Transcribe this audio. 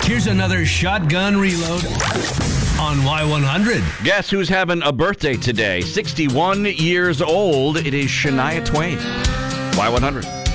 Here's another shotgun reload on Y100. Guess who's having a birthday today? 61 years old. It is Shania Twain. Y100.